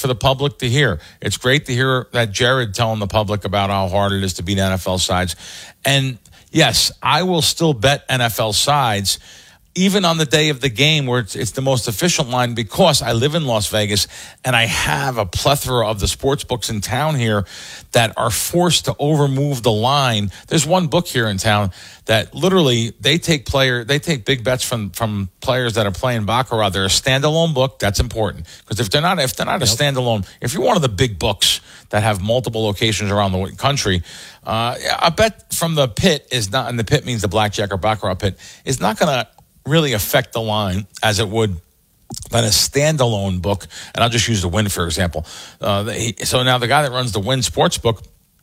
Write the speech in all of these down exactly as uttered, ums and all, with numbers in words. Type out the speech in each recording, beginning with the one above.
for the public to hear. It's great to hear that Jared telling the public about how hard it is to beat N F L sides. And yes, I will still bet N F L sides, even on the day of the game where it's, it's the most efficient line, because I live in Las Vegas and I have a plethora of the sports books in town here that are forced to overmove the line. There's one book here in town that literally they take player, they take big bets from, from players that are playing Baccarat. They're a standalone book. That's important, because if they're not, if they're not a standalone, if you're one of the big books that have multiple locations around the country, uh, a bet from the pit is not, and the pit means the blackjack or Baccarat pit, is not going to really affect the line as it would than a standalone book. And I'll just use the Wynn, for example. Uh, he, so now the guy that runs the Wynn sports book,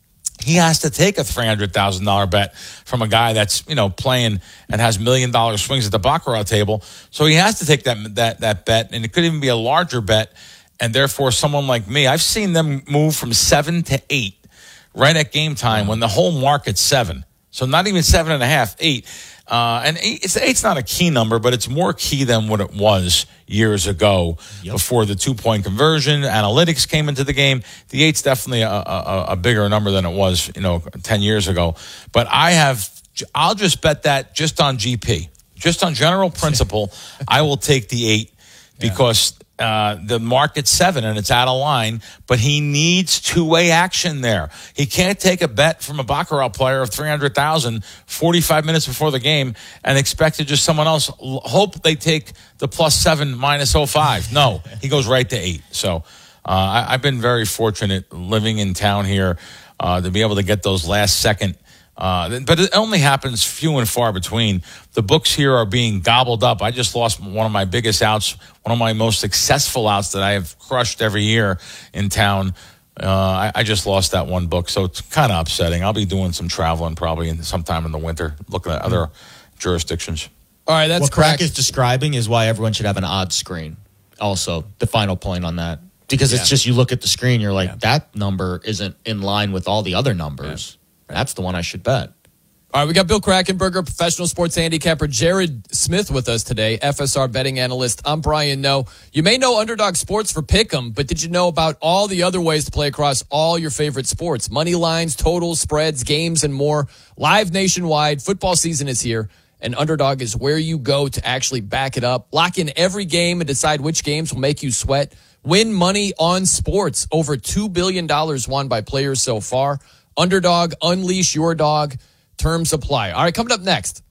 he has to take a three hundred thousand dollars bet from a guy that's, you know, playing and has million dollar swings at the Baccarat table. So he has to take that, that, that bet, and it could even be a larger bet. And therefore, someone like me, I've seen them move from seven to eight right at game time when the whole market's seven. So not even seven and a half, eight. Uh, and eight, it's, eight's not a key number, but it's more key than what it was years ago. Yep. Before the two-point conversion, analytics came into the game. The eight's definitely a, a, a bigger number than it was, you know, ten years ago. But I have, I'll just bet that just on G P, just on general principle, I will take the eight because uh, the market's seven and it's out of line. But he needs two-way action there. He can't take a bet from a Baccarat player of three hundred thousand forty-five minutes before the game and expect to just someone else hope they take the plus seven minus oh five. No, he goes right to eight. So uh, I, I've been very fortunate living in town here uh, to be able to get those last second. Uh, but it only happens few and far between. The books here are being gobbled up. I just lost one of my biggest outs, one of my most successful outs that I have crushed every year in town. Uh, I, I just lost that one book, so it's kind of upsetting. I'll be doing some traveling probably in, sometime in the winter, looking at other jurisdictions. All right, that's what correct. Crack is describing is why everyone should have an odds screen. Also, the final point on that. Because Yeah. it's just you look at the screen, you're like, Yeah. that number isn't in line with all the other numbers. That's the one I should bet. All right, we got Bill Krackomberger, professional sports handicapper, Jared Smith with us today, F S R betting analyst. I'm Brian Noe. You may know Underdog Sports for Pick'em, but did you know about all the other ways to play across all your favorite sports? Money lines, totals, spreads, games, and more. Live nationwide. Football season is here, and Underdog is where you go to actually back it up. Lock in every game and decide which games will make you sweat. Win money on sports. Over two billion dollars won by players so far. Underdog, unleash your dog. Terms apply. All right, coming up next,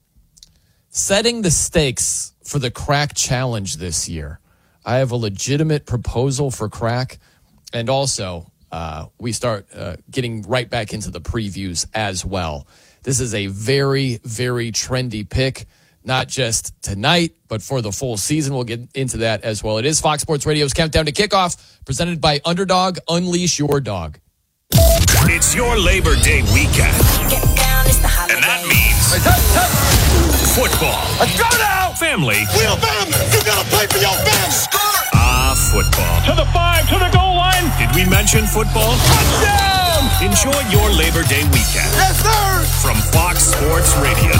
setting the stakes for the Crack Challenge this year. I have a legitimate proposal for Crack, and also uh, we start uh, getting right back into the previews as well. This is a very, very trendy pick, not just tonight, but for the full season. We'll get into that as well. It is Fox Sports Radio's Countdown to Kickoff, presented by Underdog. Unleash your dog. It's your Labor Day weekend. And that means football. Let's go now! Family. We're family. You gotta play for your family. Ah, football. To the five, to the goal line. Did we mention football? Touchdown! Enjoy your Labor Day weekend. Yes, sir! From Fox Sports Radio.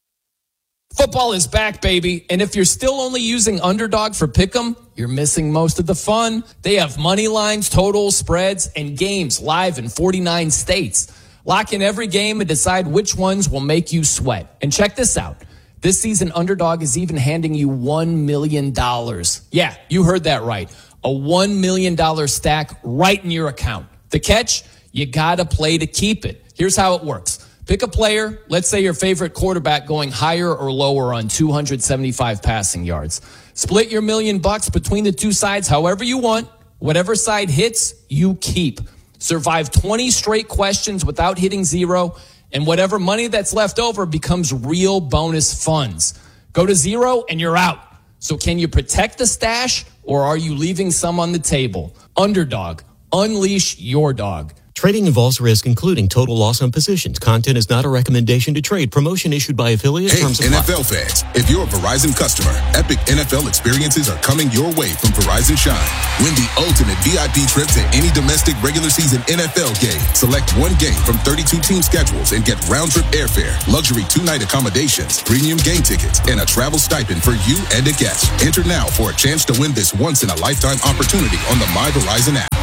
Football is back, baby. And if you're still only using Underdog for Pick'em, you're missing most of the fun. They have money lines, totals, spreads, and games live in forty-nine states. Lock in every game and decide which ones will make you sweat. And check this out. This season, Underdog is even handing you one million dollars. Yeah, you heard that right. A one million dollars stack right in your account. The catch? You gotta play to keep it. Here's how it works. Pick a player, let's say your favorite quarterback going higher or lower on two hundred seventy-five passing yards. Split your million bucks between the two sides however you want. Whatever side hits, you keep. Survive twenty straight questions without hitting zero, and whatever money that's left over becomes real bonus funds. Go to zero and you're out. So can you protect the stash, or are you leaving some on the table? Underdog. Unleash your dog. Trading involves risk, including total loss on positions. Content is not a recommendation to trade. Promotion issued by affiliates. Hey, N F L fans, if you're a Verizon customer, epic N F L experiences are coming your way from Verizon Shine. Win the ultimate V I P trip to any domestic regular season N F L game. Select one game from thirty-two team schedules and get round-trip airfare, luxury two-night accommodations, premium game tickets, and a travel stipend for you and a guest. Enter now for a chance to win this once-in-a-lifetime opportunity on the My Verizon app.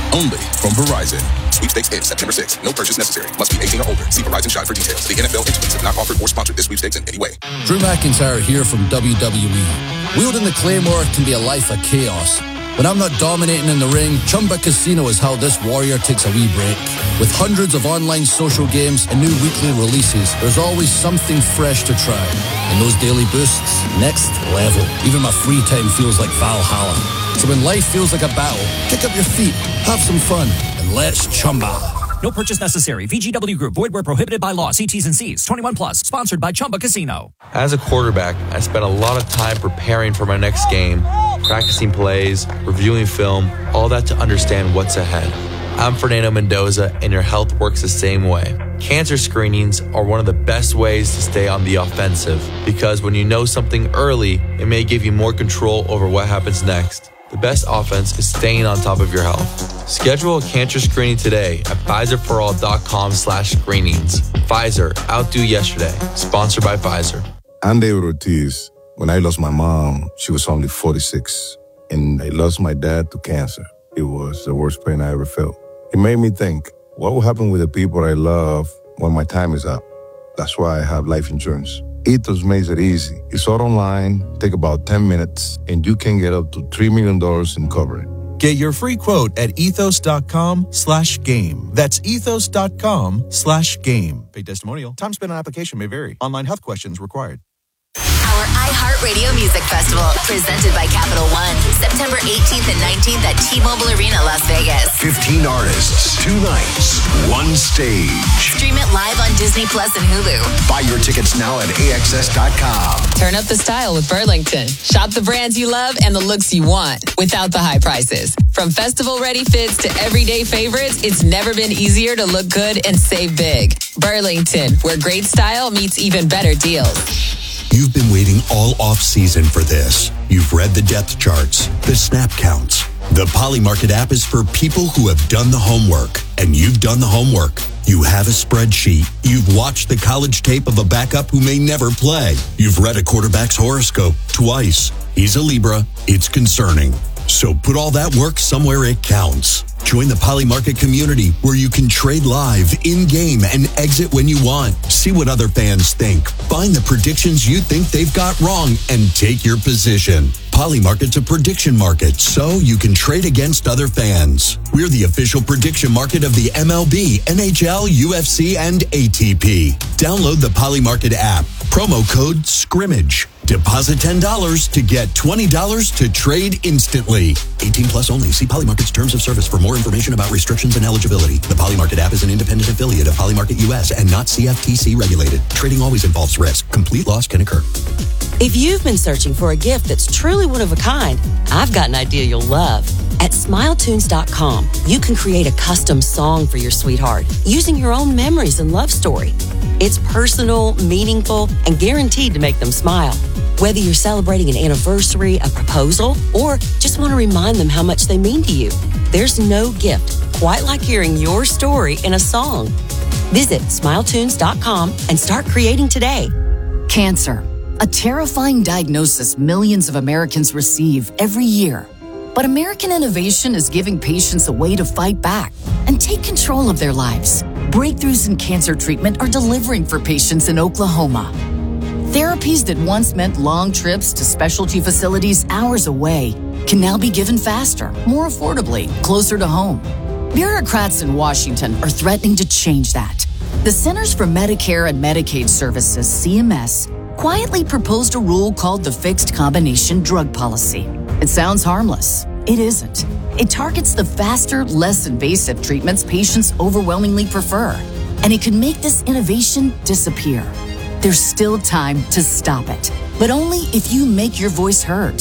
Only from Verizon. Sweepstakes ends September sixth. No purchase necessary. Must be eighteen or older. See Verizon Shine for details. The N F L entities have not offered or sponsored this sweepstakes in any way. Drew McIntyre here from W W E. Wielding the Claymore can be a life of chaos. When I'm not dominating in the ring, Chumba Casino is how this warrior takes a wee break. With hundreds of online social games and new weekly releases, there's always something fresh to try. And those daily boosts, next level. Even my free time feels like Valhalla. So when life feels like a battle, kick up your feet, have some fun, and let's Chumba. No purchase necessary. V G W Group. Void where prohibited by law. See T's and C's. twenty-one plus. Sponsored by Chumba Casino. As a quarterback, I spent a lot of time preparing for my next game, practicing plays, reviewing film, all that to understand what's ahead. I'm Fernando Mendoza, and your health works the same way. Cancer screenings are one of the best ways to stay on the offensive, because when you know something early, it may give you more control over what happens next. The best offense is staying on top of your health. Schedule a cancer screening today at Pfizerforall.com slash screenings. Pfizer, outdo yesterday. Sponsored by Pfizer. I'm David Ortiz. When I lost my mom, she was only forty-six. And I lost my dad to cancer. It was the worst pain I ever felt. It made me think, what will happen with the people I love when my time is up? That's why I have life insurance. Ethos makes it easy. It's all online, take about ten minutes, and you can get up to three million dollars in coverage. Get your free quote at ethos.com slash game. That's ethos.com slash game. Paid testimonial. Time spent on application may vary. Online health questions required. Our iHeartRadio Music Festival, presented by Capital One, September eighteenth and nineteenth at T-Mobile Arena, Las Vegas. fifteen artists, two nights, one stage. Stream it live on Disney Plus and Hulu. Buy your tickets now at A X S dot com. Turn up the style with Burlington. Shop the brands you love and the looks you want without the high prices. From festival-ready fits to everyday favorites, it's never been easier to look good and save big. Burlington, where great style meets even better deals. You've been waiting all off-season for this. You've read the depth charts, the snap counts. The Polymarket app is for people who have done the homework, and you've done the homework. You have a spreadsheet. You've watched the college tape of a backup who may never play. You've read a quarterback's horoscope twice. He's a Libra. It's concerning. So put all that work somewhere it counts. Join the Polymarket community where you can trade live, in-game, and exit when you want. See what other fans think. Find the predictions you think they've got wrong and take your position. Polymarket's a prediction market, so you can trade against other fans. We're the official prediction market of the M L B, N H L, U F C, and A T P. Download the Polymarket app. Promo code SCRIMMAGE. Deposit ten dollars to get twenty dollars to trade instantly. eighteen plus only. See Polymarket's terms of service for more information about restrictions and eligibility. The Polymarket app is an independent affiliate of Polymarket U S and not C F T C regulated. Trading always involves risk. Complete loss can occur. If you've been searching for a gift that's truly one of a kind, I've got an idea you'll love. At smile tunes dot com, you can create a custom song for your sweetheart using your own memories and love story. It's personal, meaningful, and guaranteed to make them smile. Whether you're celebrating an anniversary, a proposal, or just want to remind them how much they mean to you, there's no gift quite like hearing your story in a song. Visit smile tunes dot com and start creating today. Cancer, a terrifying diagnosis millions of Americans receive every year. But American innovation is giving patients a way to fight back and take control of their lives. Breakthroughs in cancer treatment are delivering for patients in Oklahoma. Therapies that once meant long trips to specialty facilities hours away can now be given faster, more affordably, closer to home. Bureaucrats in Washington are threatening to change that. The Centers for Medicare and Medicaid Services, C M S, quietly proposed a rule called the Fixed Combination Drug Policy. It sounds harmless. It isn't. It targets the faster, less invasive treatments patients overwhelmingly prefer. And it could make this innovation disappear. There's still time to stop it, but only if you make your voice heard.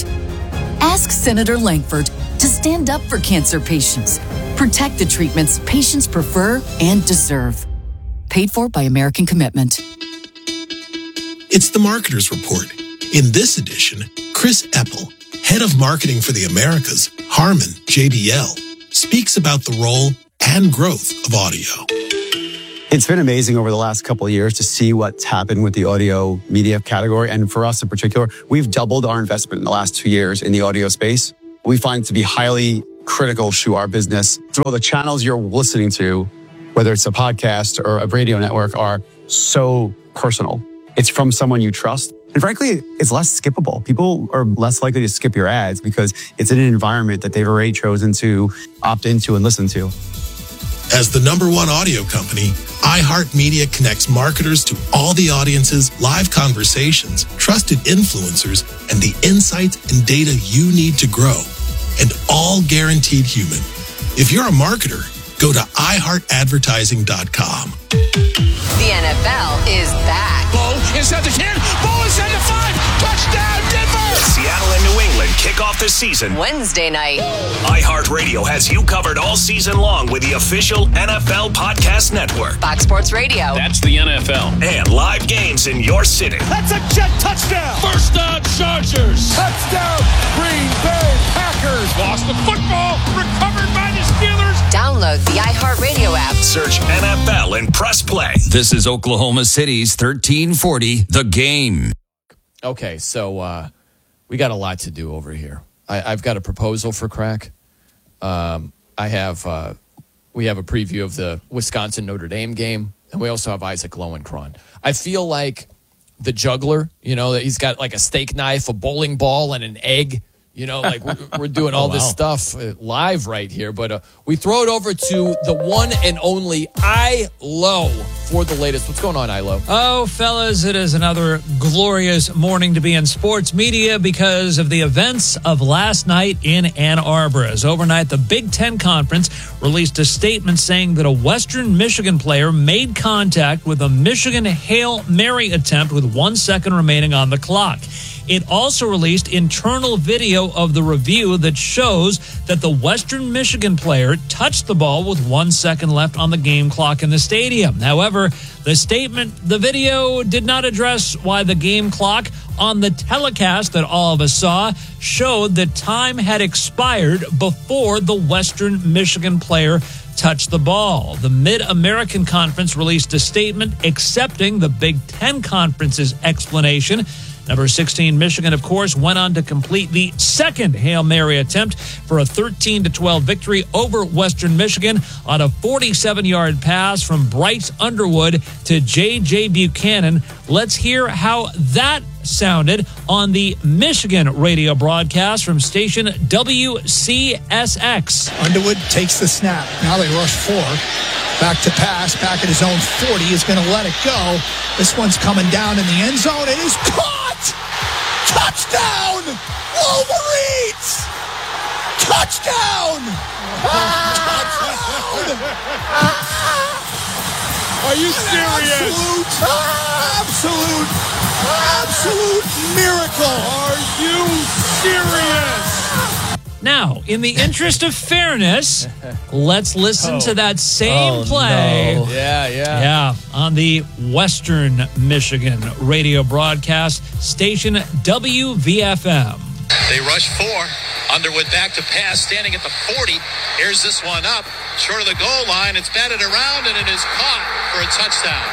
Ask Senator Langford to stand up for cancer patients. Protect the treatments patients prefer and deserve. Paid for by American Commitment. It's the Marketer's Report. In this edition, Chris Eppel, head of marketing for the Americas, Harman J B L, speaks about the role and growth of audio. It's been amazing over the last couple of years to see what's happened with the audio media category. And for us in particular, we've doubled our investment in the last two years in the audio space. We find it to be highly critical to our business. So the channels you're listening to, whether it's a podcast or a radio network, are so personal. It's from someone you trust. And frankly, it's less skippable. People are less likely to skip your ads because it's in an environment that they've already chosen to opt into and listen to. As the number one audio company, iHeartMedia connects marketers to all the audiences, live conversations, trusted influencers, and the insights and data you need to grow. And all guaranteed human. If you're a marketer, go to i heart advertising dot com. The N F L is back. Bo inside the ten. Bo inside the five. Touchdown, Denver. Seattle and New England kick off the season Wednesday night. iHeartRadio has you covered all season long with the official N F L Podcast Network. Fox Sports Radio. That's the N F L. And live games in your city. That's a jet touchdown. First down, Chargers. Touchdown, Green Bay Packers. Lost the football. Recovered by the Steelers. Download the iHeartRadio app. Search N F L and press play. This is Oklahoma City's thirteen forty, The Game. Okay, so uh, we got a lot to do over here. I, I've got a proposal for Crack. Um, I have uh, we have a preview of the Wisconsin Notre Dame game, and we also have Isaac Lowenkron. I feel like the juggler, you know, that he's got like a steak knife, a bowling ball, and an egg. You know, like we're, we're doing all oh, wow. this stuff uh, live right here. But uh, we throw it over to the one and only I-Lo for the latest. What's going on, I-Lo? Oh, fellas, it is another glorious morning to be in sports media because of the events of last night in Ann Arbor. As overnight, the Big Ten Conference released a statement saying that a Western Michigan player made contact with a Michigan Hail Mary attempt with one second remaining on the clock. It also released internal video of the review that shows that the Western Michigan player touched the ball with one second left on the game clock in the stadium. However, the statement, the video did not address why the game clock on the telecast that all of us saw showed that time had expired before the Western Michigan player touched the ball. The Mid-American Conference released a statement accepting the Big Ten Conference's explanation. Number sixteen, Michigan, of course, went on to complete the second Hail Mary attempt for a thirteen to twelve victory over Western Michigan on a forty-seven-yard pass from Bryce Underwood to J J. Buchanan. Let's hear how that sounded on the Michigan radio broadcast from station W C S X. Underwood takes the snap. Now they rush four. Back to pass. Back at his own forty. Is going to let it go. This one's coming down in the end zone. It is caught! Touchdown! Wolverines! Touchdown! Touchdown! Are you serious? Absolute, absolute, absolute miracle. Are you serious? Now, in the interest of fairness, let's listen oh. to that same oh, play. No. Yeah, yeah. Yeah, on the Western Michigan radio broadcast station W V F M. They rush four. Underwood back to pass, standing at the forty. Here's this one up, short of the goal line. It's batted around, and it is caught for a touchdown.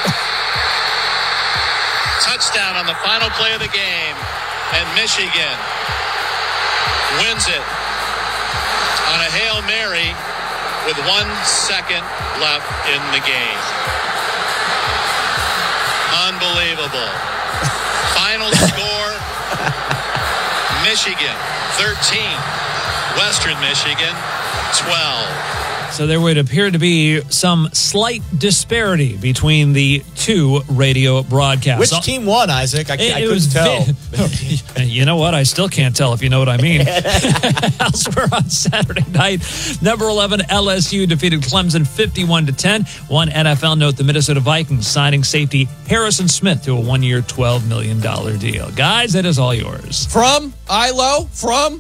Touchdown on the final play of the game, and Michigan wins it on a Hail Mary with one second left in the game. Unbelievable. Final score, Michigan thirteen, Western Michigan twelve. So there would appear to be some slight disparity between the two radio broadcasts. Which team won, Isaac? I, It, I it couldn't was tell. vi- you know what? I still can't tell if you know what I mean. Elsewhere on Saturday night, number eleven L S U defeated Clemson fifty-one to ten. One N F L note: the Minnesota Vikings signing safety Harrison Smith to a one-year, twelve million dollars deal. Guys, that is all yours. From I-Lo, from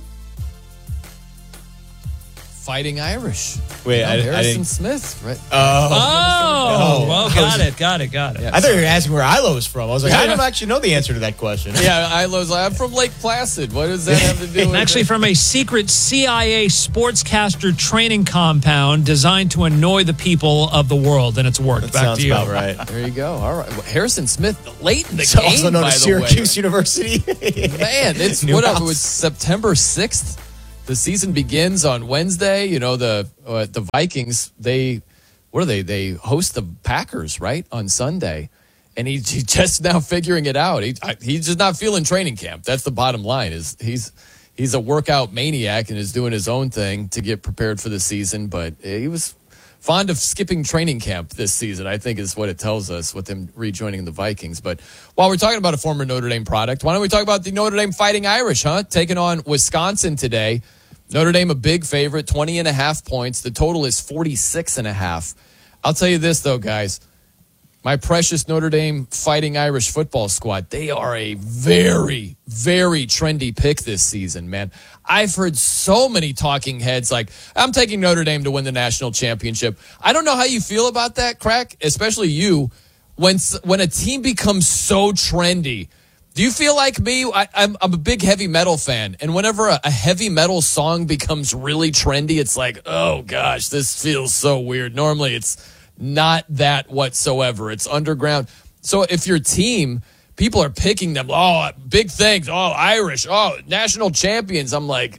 Fighting Irish. Wait, no, I, Harrison I didn't. Smith, right? Oh, Oh, No. well, got it, got it, got it. Yeah. I thought you were asking where I-Lo was from. I was like, Yeah. I don't actually know the answer to that question. Yeah, I-Lo's like, I'm from Lake Placid. What does that have to do with Actually, it? from a secret C I A sportscaster training compound designed to annoy the people of the world, and it's worked. That Back sounds to you. about right. There you go. All right. Well, Harrison Smith, late in the It's game, also known by as the way. Syracuse University. Man, it's New whatever. house. It was September sixth. the season begins on Wednesday. You know, the uh, the Vikings, they, what are they? They host the Packers, right, on Sunday. And he, he's just now figuring it out. He, I, he's just not feeling training camp. That's the bottom line. Is he's he's a workout maniac and is doing his own thing to get prepared for the season. But he was fond of skipping training camp this season, I think is what it tells us with him rejoining the Vikings. But while we're talking about a former Notre Dame product, why don't we talk about the Notre Dame Fighting Irish, huh? Taking on Wisconsin today. Notre Dame a big favorite, twenty and a half points. The total is forty-six and a half. I'll tell you this, though, guys. My precious Notre Dame Fighting Irish football squad, they are a very, very trendy pick this season, man. I've heard so many talking heads like, I'm taking Notre Dame to win the national championship. I don't know how you feel about that, Crack, especially you, when when a team becomes so trendy. Do you feel like me? I, I'm, I'm a big heavy metal fan, and whenever a, a heavy metal song becomes really trendy, it's like, oh, gosh, this feels so weird. Normally, it's not that whatsoever. It's underground. So if your team, people are picking them, oh, big things, oh, Irish, oh, national champions, I'm like,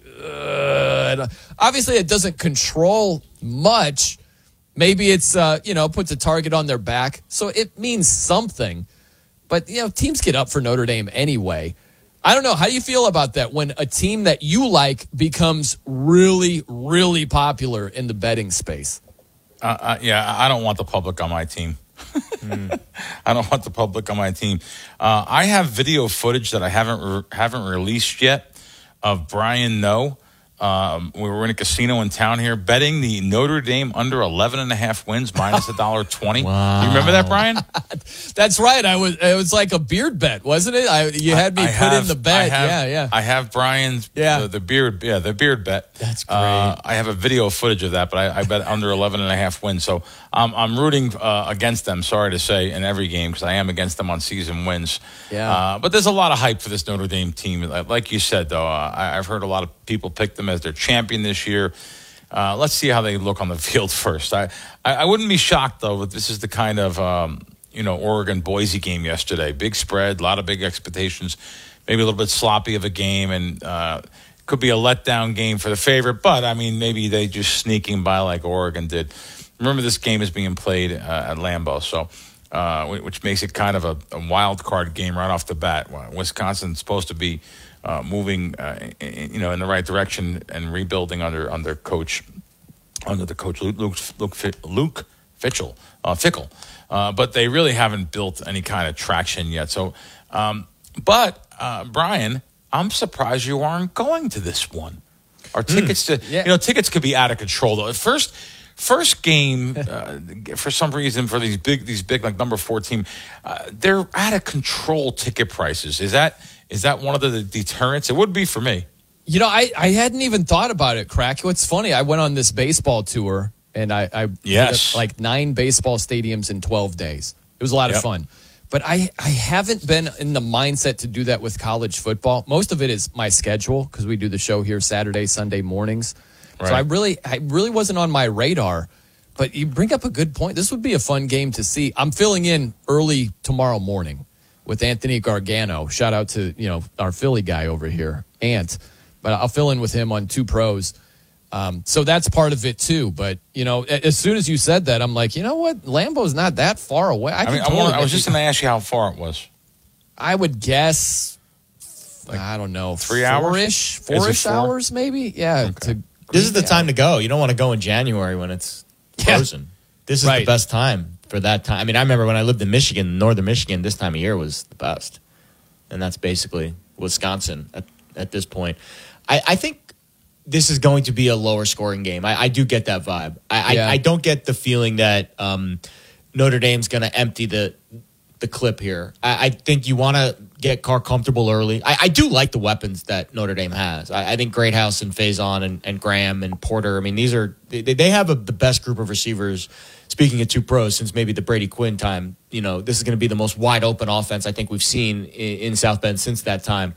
uh, obviously it doesn't control much. Maybe it's, uh, you know, puts a target on their back. So it means something. But, you know, teams get up for Notre Dame anyway. I don't know. How do you feel about that when a team that you like becomes really, really popular in the betting space? Uh, uh, yeah, I don't want the public on my team. mm. I don't want the public on my team. Uh, I have video footage that I haven't re- haven't released yet of Brian Noe. Um, we were in a casino in town here betting the Notre Dame under eleven and a half wins minus one dollar twenty. Wow. You remember that, Brian? That's right. I was. It was like a beard bet, wasn't it? I, you had me I put have, in the bet. I have, yeah, yeah. I have Brian's yeah. the, the beard yeah, the beard bet. That's great. Uh, I have a video footage of that, but I, I bet under eleven and a half wins. So um, I'm rooting uh, against them, sorry to say, in every game because I am against them on season wins. Yeah. Uh, but there's a lot of hype for this Notre Dame team. Like you said, though, uh, I, I've heard a lot of people pick them as their champion this year. Uh, let's see how they look on the field first. I, I, I wouldn't be shocked, though, if this is the kind of, um, you know, Oregon-Boise game yesterday. Big spread, a lot of big expectations, maybe a little bit sloppy of a game, and uh, could be a letdown game for the favorite. But, I mean, maybe they just sneaking by like Oregon did. Remember, this game is being played uh, at Lambeau, so uh, which makes it kind of a, a wild card game right off the bat. Wisconsin's supposed to be Uh, moving, uh, in, you know, in the right direction and rebuilding under under coach, under the coach Luke Luke, Luke, Luke Fickell, uh, Fickell. Uh, but they really haven't built any kind of traction yet. So, um, but uh, Brian, I'm surprised you aren't going to this one. Our tickets, mm, to, yeah. you know, tickets could be out of control though. At first. First game, uh, for some reason, for these big, these big like number four team, uh, they're out of control ticket prices. Is that is that one of the deterrents? It would be for me. You know, I, I hadn't even thought about it, Crack. What's funny, I went on this baseball tour, and I, I yes. did like nine baseball stadiums in twelve days. It was a lot yep. of fun. But I, I haven't been in the mindset to do that with college football. Most of it is my schedule because we do the show here Saturday, Sunday mornings. Right. So I really, I really wasn't on my radar, but you bring up a good point. This would be a fun game to see. I'm filling in early tomorrow morning with Anthony Gargano. Shout out to, you know, our Philly guy over here, Ant. But I'll fill in with him on Two Pros. Um, so that's part of it too. But, you know, as soon as you said that, I'm like, you know what? Lambeau's not that far away. I, I, mean, totally I, I was just going to ask you how far it was. I would guess, like, I don't know, three hours? Four-ish, four-ish four? hours maybe? Yeah, okay. to This is the time to go. You don't want to go in January when it's frozen. Yeah. This is right. the best time for that time. I mean, I remember when I lived in Michigan, northern Michigan, this time of year was the best. And that's basically Wisconsin at, at this point. I, I think this is going to be a lower scoring game. I, I do get that vibe. I, yeah. I, I don't get the feeling that um, Notre Dame's going to empty the the clip here. I, I think you want to get Carr comfortable early. I, I do like the weapons that Notre Dame has. I, I think Greathouse and Faison and, and Graham and Porter, I mean, these are, they, they have a, the best group of receivers, speaking of Two Pros, since maybe the Brady Quinn time. You know, this is going to be the most wide open offense I think we've seen in, in South Bend since that time.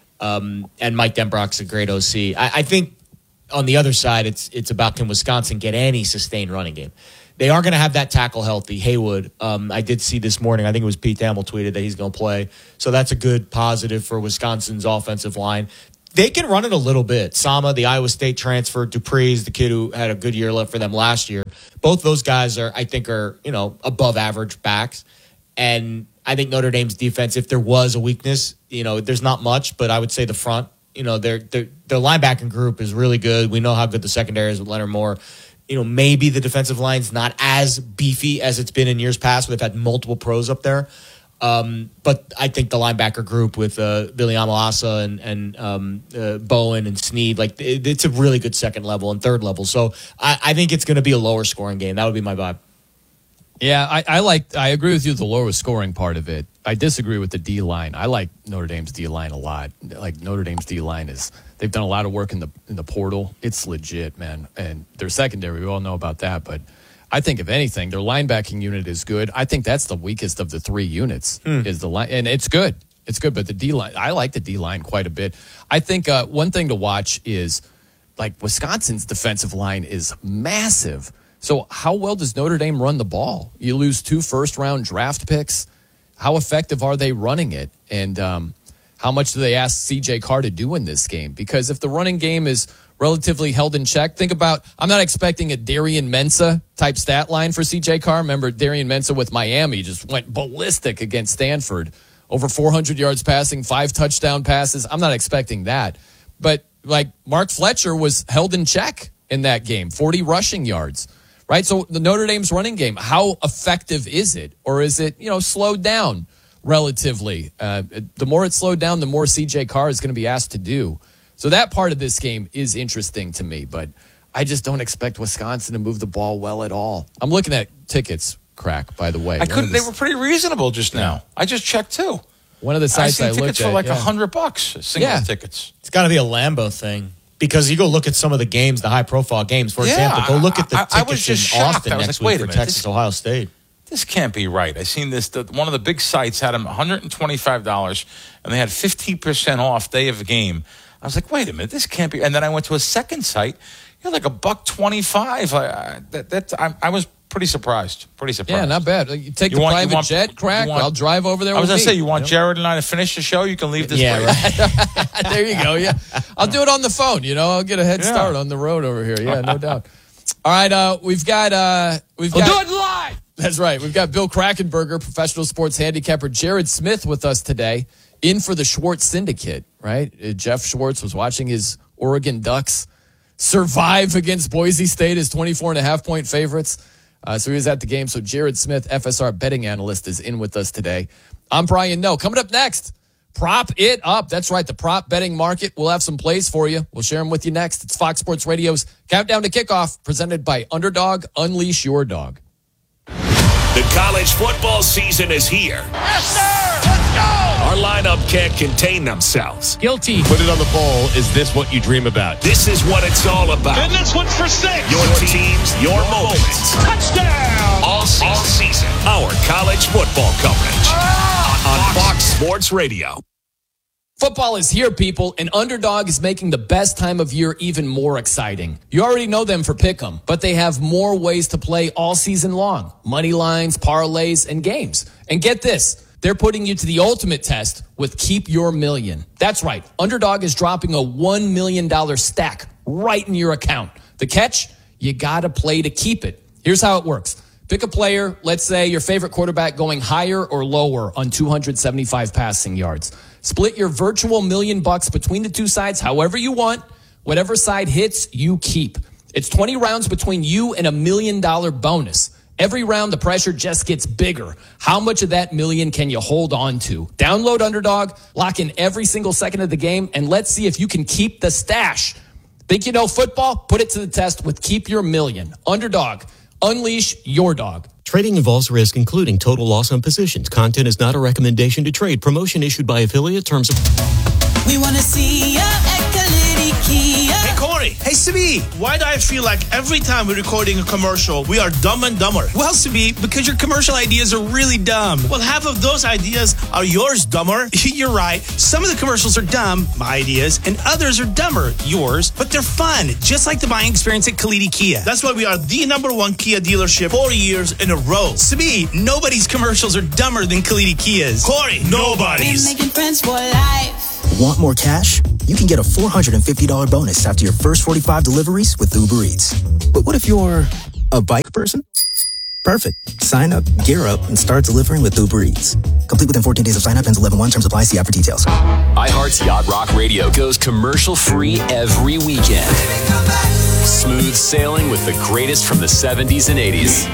Um, and Mike Denbrock's a great O C. I, I think on the other side, it's, it's about can Wisconsin get any sustained running game. They are going to have that tackle healthy. Haywood, um, I did see this morning, I think it was Pete Thamel tweeted that he's going to play. So that's a good positive for Wisconsin's offensive line. They can run it a little bit. Sama, the Iowa State transfer, Dupree's the kid who had a good year left for them last year. Both those guys are, I think, are you know above average backs. And I think Notre Dame's defense, if there was a weakness, you know, there's not much, but I would say the front, you know, their their their linebacking group is really good. We know how good the secondary is with Leonard Moore. You know, maybe the defensive line's not as beefy as it's been in years past. They've had multiple pros up there. Um, but I think the linebacker group with uh, Billy Amalasa and, and um, uh, Bowen and Snead, like it, it's a really good second level and third level. So I, I think it's going to be a lower scoring game. That would be my vibe. Yeah, I, I like. I agree with you. The lower scoring part of it. I disagree with the D line. I like Notre Dame's D line a lot. Like Notre Dame's D line is. They've done a lot of work in the in the portal. It's legit, man. And their secondary, we all know about that. But I think if anything, their linebacking unit is good. I think that's the weakest of the three units. Hmm. Is the line, and it's good. It's good. But the D line, I like the D line quite a bit. I think uh, one thing to watch is like Wisconsin's defensive line is massive. So how well does Notre Dame run the ball? You lose two first-round draft picks. How effective are they running it? And um, how much do they ask C J Carr to do in this game? Because if the running game is relatively held in check, think about, I'm not expecting a Darian Mensah type stat line for C J Carr. Remember, Darian Mensah with Miami just went ballistic against Stanford. Over four hundred yards passing, five touchdown passes. I'm not expecting that. But like Mark Fletcher was held in check in that game, forty rushing yards. Right, so the Notre Dame's running game, how effective is it? Or is it, you know, slowed down relatively? Uh, the more it's slowed down, the more C J Carr is going to be asked to do. So that part of this game is interesting to me, but I just don't expect Wisconsin to move the ball well at all. I'm looking at tickets, Crack, by the way. I couldn't. The, they were pretty reasonable just now. Yeah. I just checked, too. One of the sites I, I looked tickets at. for like a yeah. hundred bucks, single yeah. tickets. It's got to be a Lambeau thing. Because you go look at some of the games, the high-profile games. For yeah, example, go look at the I, tickets I was just in shocked. Austin I was next like, week wait a for minute, Texas, this, Ohio State. This can't be right. I seen this. The, one of the big sites had them one hundred twenty-five dollars, and they had fifteen percent off day of the game. I was like, wait a minute, this can't be. And then I went to a second site. You had like a buck twenty-five. I, I, that, that, I, I was pretty surprised. Pretty surprised. Yeah, not bad. You take you the want, private want, jet, Crack. Want, I'll drive over there. I was going to say, you want yep. Jared and I to finish the show? You can leave this. Yeah, right. There you go. Yeah, I'll do it on the phone. You know, I'll get a head yeah. start on the road over here. Yeah, no doubt. All right, uh, we've got uh, we've got. We'll do it live. That's right. We've got Bill Krackomberger, professional sports handicapper, Jared Smith with us today, in for the Schwartz Syndicate. Right, uh, Jeff Schwartz was watching his Oregon Ducks survive against Boise State as twenty-four and a half point favorites. Uh, so he was at the game. So Jared Smith, F S R betting analyst, is in with us today. I'm Brian Noe. Coming up next, prop it up. That's right, the prop betting market. We'll have some plays for you. We'll share them with you next. It's Fox Sports Radio's Countdown to Kickoff, presented by Underdog. Unleash your dog. The college football season is here. Yes, sir! Let's go! Our lineup can't contain themselves. Guilty. Put it on the bowl. Is this what you dream about? This is what it's all about. And this one's for six. Your teams, your moments. Touchdown! All season. All season. Our college football coverage. Ah! On Fox Sports Radio. Football is here, people, and Underdog is making the best time of year even more exciting. You already know them for Pick'em, but they have more ways to play all season long. Money lines, parlays, and games. And get this, they're putting you to the ultimate test with Keep Your Million. That's right, Underdog is dropping a one million dollars stack right in your account. The catch? You gotta play to keep it. Here's how it works. Pick a player, let's say your favorite quarterback going higher or lower on two hundred seventy-five passing yards. Split your virtual million bucks between the two sides however you want. Whatever side hits, you keep. It's twenty rounds between you and a million dollar bonus. Every round, the pressure just gets bigger. How much of that million can you hold on to? Download Underdog, lock in every single second of the game, and let's see if you can keep the stash. Think you know football? Put it to the test with Keep Your Million. Underdog. Unleash your dog. Trading involves risk, including total loss on positions. Content is not a recommendation to trade. Promotion issued by affiliate. Terms of... We want to see ya at Kalidi Kia. Hey, Corey. Hey, Sabi. Why do I feel like every time we're recording a commercial, we are dumb and dumber? Well, Sabi, because your commercial ideas are really dumb. Well, half of those ideas are yours, dumber. You're right. Some of the commercials are dumb, my ideas, and others are dumber, yours, but they're fun, just like the buying experience at Kalidi Kia. That's why we are the number one Kia dealership four years in a row. Sabi, nobody's commercials are dumber than Kalidi Kia's. Corey, nobody's. We're making friends for life. Want more cash? you can get a four hundred fifty dollars bonus after your first forty-five deliveries with Uber Eats. But what if you're a bike person? Perfect. Sign up, gear up, and start delivering with Uber Eats. Complete within fourteen days of sign up. Ends eleven one. Terms apply. See app for details. iHeart's Yacht Rock Radio goes commercial-free every weekend. Smooth sailing with the greatest from the seventies and eighties.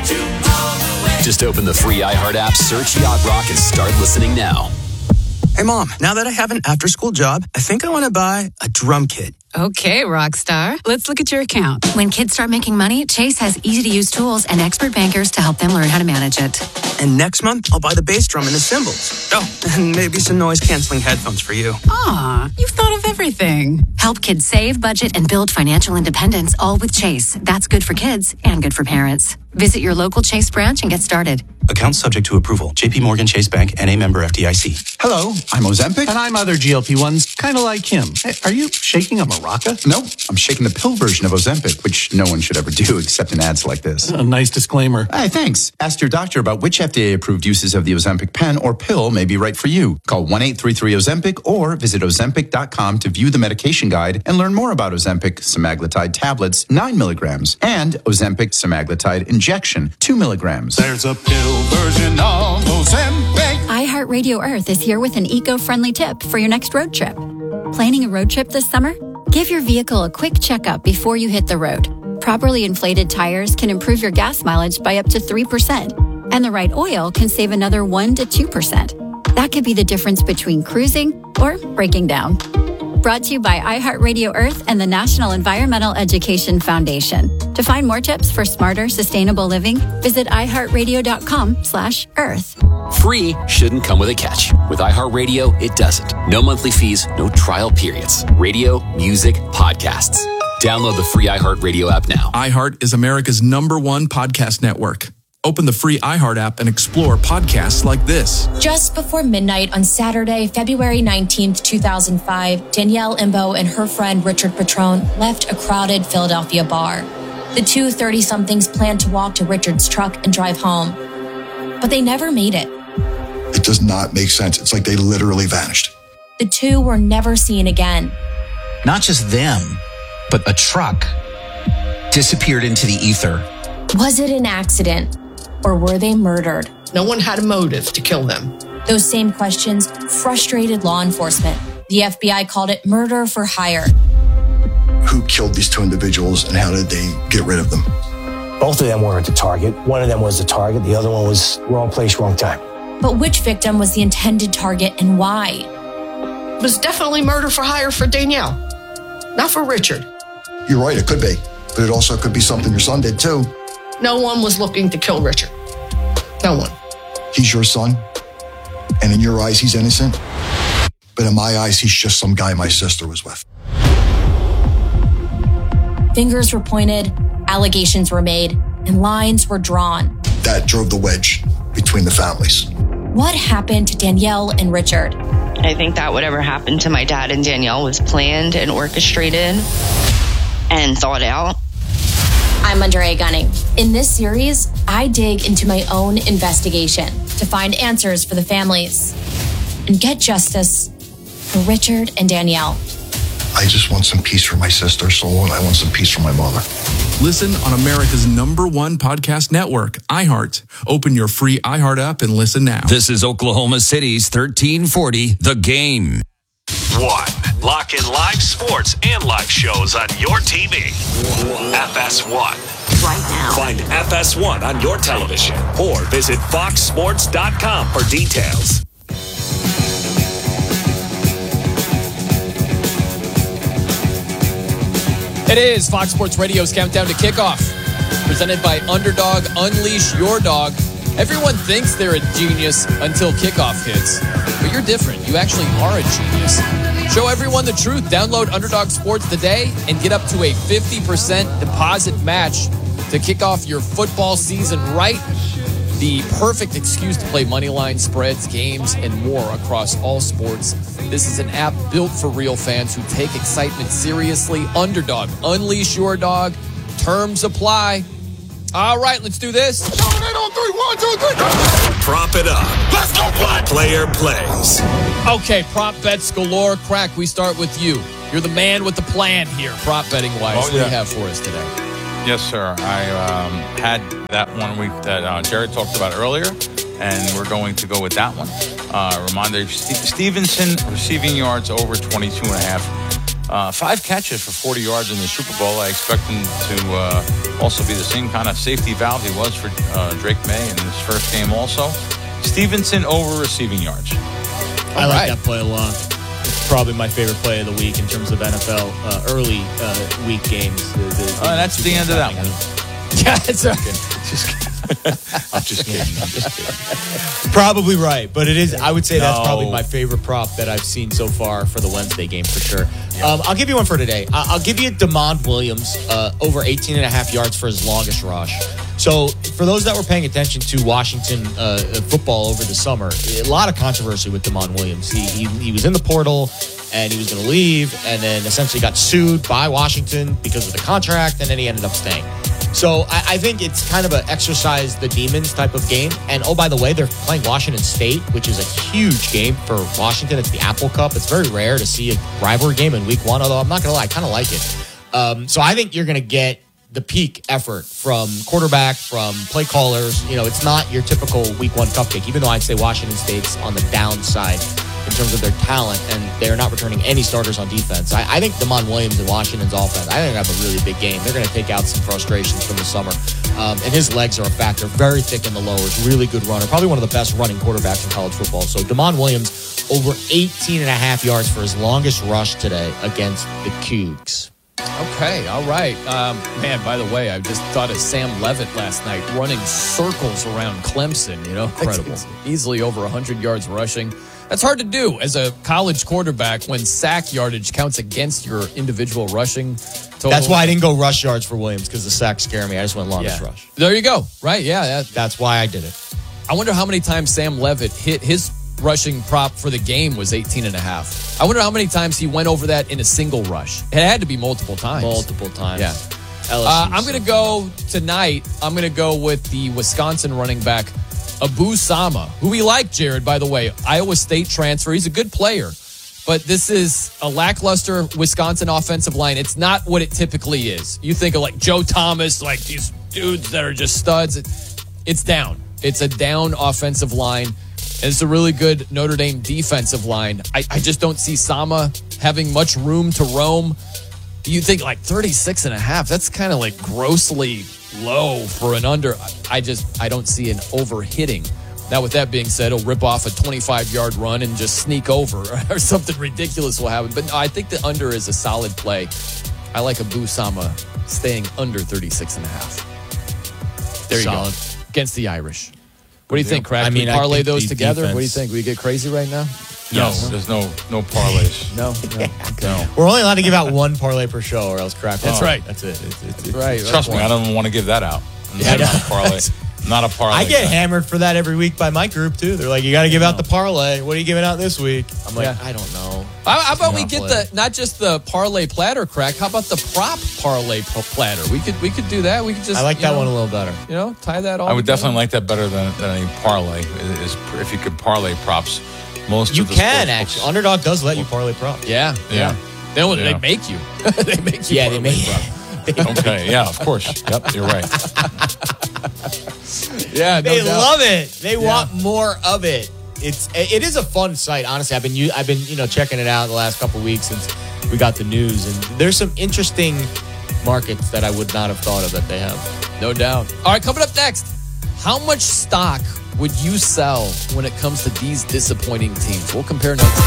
Just open the free iHeart app, search Yacht Rock, and start listening now. Hey, Mom, now that I have an after-school job, I think I want to buy a drum kit. Okay, Rockstar. Let's look at your account. When kids start making money, Chase has easy-to-use tools and expert bankers to help them learn how to manage it. And next month, I'll buy the bass drum and the cymbals. Oh, and maybe some noise-canceling headphones for you. Aw, you've thought of everything. Help kids save, budget, and build financial independence, all with Chase. That's good for kids and good for parents. Visit your local Chase branch and get started. Account subject to approval. J P Morgan Chase Bank, N A member F D I C. Hello, I'm Ozempic. And I'm other G L P ones, kind of like him. Hey, are you shaking a maraca? No, I'm shaking the pill version of Ozempic, which no one should ever do except in ads like this. A nice disclaimer. Hey, thanks. Ask your doctor about which F D A-approved uses of the Ozempic pen or pill may be right for you. Call one eight three three Ozempic or visit ozempic dot com to view the medication guide and learn more about Ozempic semaglutide tablets, nine milligrams, and Ozempic semaglutide injection, two milligrams. There's a pill version of Ozempic. iHeartRadio Earth is here with an eco-friendly tip for your next road trip. Planning a road trip this summer? Give your vehicle a quick checkup before you hit the road. Properly inflated tires can improve your gas mileage by up to three percent, and the right oil can save another one to two percent. That could be the difference between cruising or breaking down. Brought to you by iHeartRadio Earth and the National Environmental Education Foundation. To find more tips for smarter, sustainable living, visit iHeartRadio.com slash Earth. Free shouldn't come with a catch. With iHeartRadio, it doesn't. No monthly fees, no trial periods. Radio, music, podcasts. Download the free iHeartRadio app now. iHeart is America's number one podcast network. Open the free iHeart app and explore podcasts like this. Just before midnight on Saturday, February nineteenth, two thousand five, Danielle Imbo and her friend Richard Petrone left a crowded Philadelphia bar. The two thirty-somethings planned to walk to Richard's truck and drive home, but they never made it. It does not make sense. It's like they literally vanished. The two were never seen again. Not just them, but a truck disappeared into the ether. Was it an accident? Or were they murdered? No one had a motive to kill them. Those same questions frustrated law enforcement. The F B I called it murder for hire. Who killed these two individuals and how did they get rid of them? Both of them weren't the target. One of them was the target. The other one was wrong place, wrong time. But which victim was the intended target and why? It was definitely murder for hire for Danielle, not for Richard. You're right, it could be. But it also could be something your son did too. No one was looking to kill Richard. No one. He's your son, and in your eyes, he's innocent. But in my eyes, he's just some guy my sister was with. Fingers were pointed, allegations were made, and lines were drawn. That drove the wedge between the families. What happened to Danielle and Richard? I think that whatever happened to my dad and Danielle was planned and orchestrated and thought out. I'm Andrea Gunning. In this series, I dig into my own investigation to find answers for the families and get justice for Richard and Danielle. I just want some peace for my sister's soul, and I want some peace for my mother. Listen on America's number one podcast network, iHeart. Open your free iHeart app and listen now. This is Oklahoma City's thirteen forty, The Game. One. Lock in live sports and live shows on your T V. F S one. Right now. Find F S one on your television or visit fox sports dot com for details. It is Fox Sports Radio's Countdown to Kickoff, presented by Underdog. Unleash your dog. Everyone thinks they're a genius until kickoff hits, but you're different. You actually are a genius. Show everyone the truth. Download Underdog Sports today and get up to a fifty percent deposit match to kick off your football season right. The perfect excuse to play money line spreads, games, and more across all sports. This is an app built for real fans who take excitement seriously. Underdog. Unleash your dog. Terms apply. All right, let's do this. Prop it up. Let's go, play. Player plays. Okay, prop bets galore. Crack, we start with you. You're the man with the plan here, prop betting wise. Oh, what do yeah. you have for us today? Yes, sir. I um, had that one week that uh, Jared talked about earlier, and we're going to go with that one. Uh, reminder, St- Stevenson receiving yards over twenty-two and a half. Uh, five catches for forty yards in the Super Bowl. I expect him to uh, also be the same kind of safety valve he was for uh, Drake May in his first game also. Stevenson over receiving yards. I like that play a lot. It's probably my favorite play of the week in terms of N F L uh, early uh, week games. The, the, Oh, that's the end of that one. Yeah, it's okay. Just kidding. I'm just kidding. I'm just kidding. Probably right, but it is. I would say that's No. probably my favorite prop that I've seen so far for the Wednesday game for sure. Um, I'll give you one for today. I- I'll give you DeMond Williams uh, over eighteen and a half yards for his longest rush. So for those that were paying attention to Washington uh, football over the summer, a lot of controversy with DeMond Williams. He, he, he was in the portal and he was going to leave and then essentially got sued by Washington because of the contract, and then he ended up staying. So I, I think it's kind of an exercise the demons type of game. And oh, by the way, they're playing Washington State, which is a huge game for Washington. It's the Apple Cup. It's very rare to see a rivalry game in week one, although I'm not going to lie, I kind of like it. Um, so I think you're going to get the peak effort from quarterback, from play callers. You know, it's not your typical week one cupcake, even though I'd say Washington State's on the downside in terms of their talent, and they're not returning any starters on defense. I, I think DeMond Williams and Washington's offense, I think they have a really big game. They're going to take out some frustrations from the summer. Um, and his legs are a factor. Very thick in the lowers. Really good runner. Probably one of the best running quarterbacks in college football. So DeMond Williams over eighteen and a half yards for his longest rush today against the Cougs. Okay, all right. Um, man, by the way, I just thought of Sam Levitt last night running circles around Clemson. You know, Incredible. It's easily over one hundred yards rushing. That's hard to do as a college quarterback when sack yardage counts against your individual rushing total. That's why I didn't go rush yards for Williams, because the sacks scare me. I just went longest Yeah. rush. There you go. Right, yeah. That, That's why I did it. I wonder how many times Sam Levitt hit his rushing prop for the game was eighteen and a half. I wonder how many times he went over that in a single rush. It had to be multiple times. Multiple times. Yeah. L S U, Uh, I'm going to so- go tonight. I'm going to go with the Wisconsin running back, Abu Sama, who we like, Jared, by the way. Iowa State transfer. He's a good player. But this is a lackluster Wisconsin offensive line. It's not what it typically is. You think of like Joe Thomas, like these dudes that are just studs. It, it's down. It's a down offensive line. And it's a really good Notre Dame defensive line. I, I just don't see Sama having much room to roam. You think like thirty-six and a half, that's kind of like grossly low for an under. I just, I don't see an overhitting. Now, with that being said, he'll rip off a twenty-five yard run and just sneak over or something ridiculous will happen. But no, I think the under is a solid play. I like Abu Sama staying under thirty-six and a half. There you Solid. go. Against the Irish. What do you think, Crack? I mean, we I parlay think those the together? defense- What do you think? We get crazy right now? No, Yes. there's no no parlays. No, no. Okay. No. We're only allowed to give out one parlay per show, or else crack. That's Oh, right. That's it. It's, it's, it's, Right. Trust me, I don't even want to give that out. I'm Yeah, not I a parlay. Not a parlay. I get guy. hammered for that every week by my group too. They're like, "You got to give out the parlay. What are you giving out this week?" I'm like, Yeah. "I don't know." How, how about we Not get play. the not just the parlay platter, Crack? How about the prop parlay p- platter? We could we could do that. We could just I like you that know, one a little better. You know, tie that all. I would together. definitely like that better than, than any parlay. Is if you could parlay props. Most You of the can sports actually. books- Underdog does let you parlay prop. Yeah, yeah. Yeah. They don't, Yeah. they make you. they make you. Yeah, they parlay make- prop. Okay, yeah, of course. Yep, you're right. Yeah, no They doubt. love it. They Yeah. want more of it. It's it is a fun site. Honestly, I've been u- I've been you know checking it out the last couple of weeks since we got the news, and there's some interesting markets that I would not have thought of that they have. No doubt. All right, coming up next, how much stock would you sell when it comes to these disappointing teams? We'll compare notes.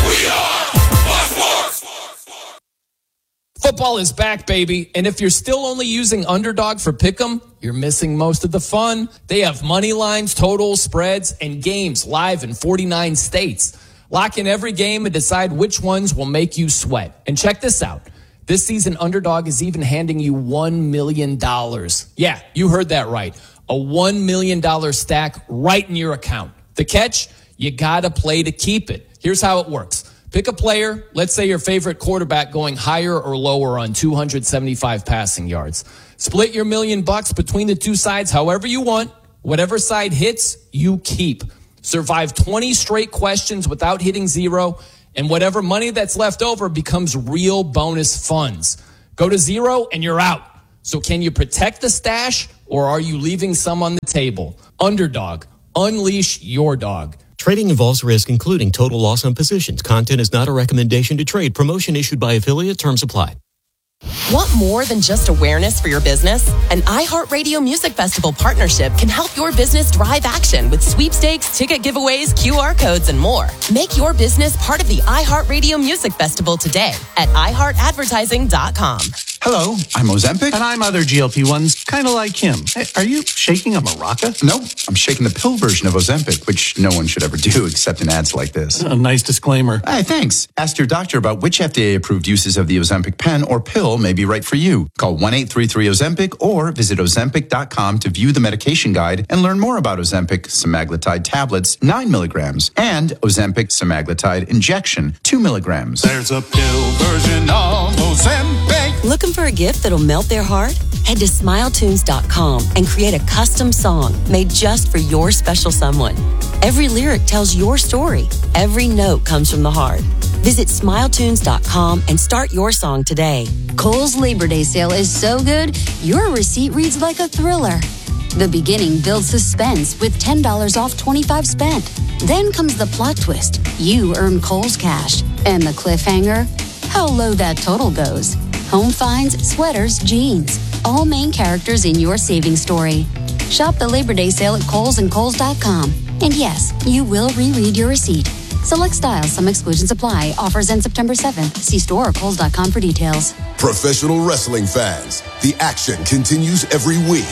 Football is back, baby. And if you're still only using Underdog for Pick'em, you're missing most of the fun. They have money lines, totals, spreads, and games live in forty-nine states. Lock in every game and decide which ones will make you sweat. And check this out. This season, Underdog is even handing you one million dollars. Yeah, you heard that right. A one million dollars stack right in your account. The catch? You gotta play to keep it. Here's how it works. Pick a player, let's say your favorite quarterback going higher or lower on two hundred seventy-five passing yards. Split your million bucks between the two sides however you want. Whatever side hits, you keep. Survive twenty straight questions without hitting zero, And whatever money that's left over becomes real bonus funds. Go to zero and you're out. So can you protect the stash or are you leaving some on the table? Underdog, unleash your dog. Trading involves risk, including total loss on positions. Content is not a recommendation to trade. Promotion issued by affiliate. Terms apply. Want more than just awareness for your business? An iHeartRadio Music Festival partnership can help your business drive action with sweepstakes, ticket giveaways, Q R codes, and more. Make your business part of the iHeartRadio Music Festival today at i heart advertising dot com. Hello, I'm Ozempic. And I'm other G L P ones, kind of like him. Hey, are you shaking a maraca? No, I'm shaking the pill version of Ozempic, which no one should ever do except in ads like this. A nice disclaimer. Hey, thanks. Ask your doctor about which F D A-approved uses of the Ozempic pen or pill may be right for you. Call one eight three three Ozempic or visit ozempic dot com to view the medication guide and learn more about Ozempic semaglutide tablets, nine milligrams, and Ozempic semaglutide injection, two milligrams. There's a pill version of Ozempic. Looking for a gift that'll melt their heart? Head to smile tunes dot com and create a custom song made just for your special someone. Every lyric tells your story. Every note comes from the heart. Visit smile tunes dot com and start your song today. Kohl's Labor Day sale is so good, your receipt reads like a thriller. The beginning builds suspense with ten dollars off twenty-five spent. Then comes the plot twist. You earn Kohl's cash. And the cliffhanger? How low that total goes. Home finds, sweaters, jeans. All main characters in your savings story. Shop the Labor Day sale at Kohl's and Kohl's dot com. And yes, you will reread your receipt. Select styles, some exclusions apply. Offers end September seventh. See store or Kohl's dot com for details. Professional wrestling fans, the action continues every week.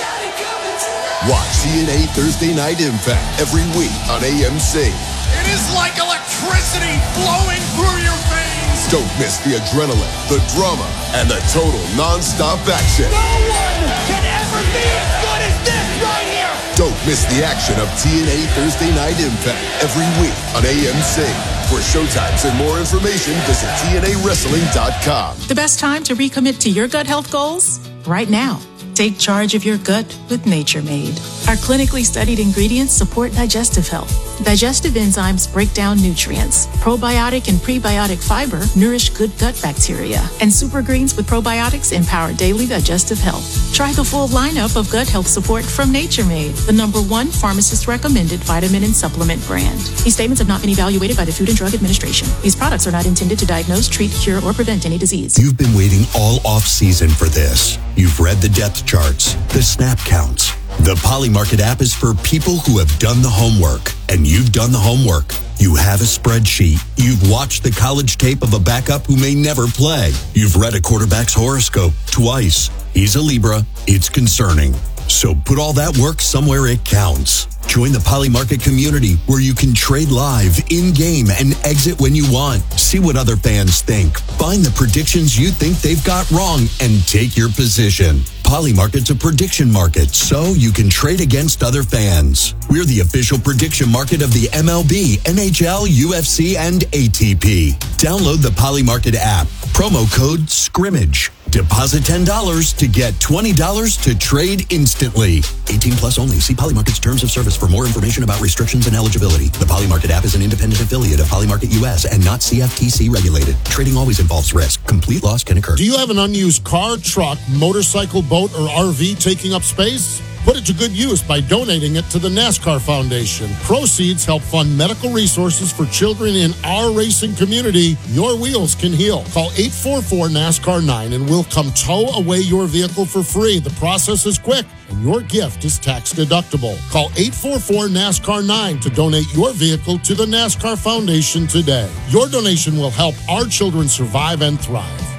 Watch T N A Thursday Night Impact every week on A M C. It is like electricity flowing through your veins. Don't miss the adrenaline, the drama, and the total non-stop action. No one can ever be as good as this right here. Don't miss the action of T N A Thursday Night Impact every week on A M C. For showtimes and more information, visit T N A wrestling dot com. The best time to recommit to your gut health goals? Right now. Take charge of your gut with Nature Made. Our clinically studied ingredients support digestive health. Digestive enzymes break down nutrients. Probiotic and prebiotic fiber nourish good gut bacteria. And super greens with probiotics empower daily digestive health. Try the full lineup of gut health support from Nature Made, the number one pharmacist-recommended vitamin and supplement brand. These statements have not been evaluated by the Food and Drug Administration. These products are not intended to diagnose, treat, cure, or prevent any disease. You've been waiting all off-season for this. You've read the depth charts, the snap counts. The Polymarket app is for people who have done the homework, and you've done the homework. You have a spreadsheet. You've watched the college tape of a backup who may never play. You've read a quarterback's horoscope twice. He's a Libra. It's concerning. So put all that work somewhere it counts. Join the Polymarket community where you can trade live, in-game, and exit when you want. See what other fans think. Find the predictions you think they've got wrong and take your position. Polymarket's a prediction market, so you can trade against other fans. We're the official prediction market of the M L B, N H L, U F C, and A T P. Download the Polymarket app. Promo code SCRIMMAGE. Deposit ten dollars to get twenty dollars to trade instantly. eighteen plus only. See Polymarket's terms of service for more information about restrictions and eligibility. The Polymarket app is an independent affiliate of Polymarket U S and not C F T C regulated. Trading always involves risk. Complete loss can occur. Do you have an unused car, truck, motorcycle, boat, or R V taking up space? Put it to good use by donating it to the NASCAR Foundation. Proceeds help fund medical resources for children in our racing community. Your wheels can heal. Call eight four four NASCAR nine and we'll come tow away your vehicle for free. The process is quick and your gift is tax deductible. Call eight four four NASCAR nine to donate your vehicle to the NASCAR Foundation today. Your donation will help our children survive and thrive.